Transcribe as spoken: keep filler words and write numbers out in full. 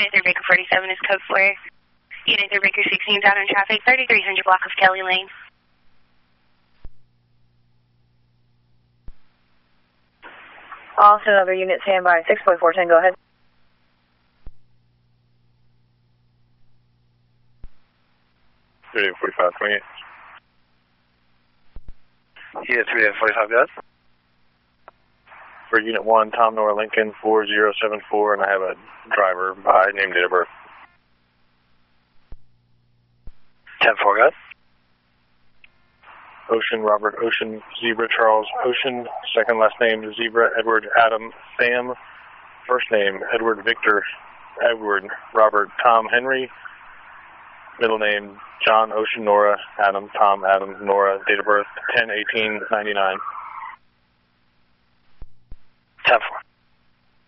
Unit three Baker forty-seven is code four. Unit three Baker sixteen is out in traffic, thirty-three hundred block of Kelly Lane. Also, another unit standby, six point four ten, go ahead. thirty-eight forty-five, twenty-eight. Unit three forty-five, go ahead. For Unit one, Tom Nora Lincoln four zero seven four, and I have a driver by name, date of birth. ten four, go ahead. Ocean, Robert Ocean, Zebra, Charles Ocean, second last name, Zebra, Edward, Adam, Sam, first name, Edward, Victor, Edward, Robert, Tom, Henry, middle name, John, Ocean, Nora, Adam, Tom, Adam, Nora, date of birth, ten eighteen ninety-nine. ten four.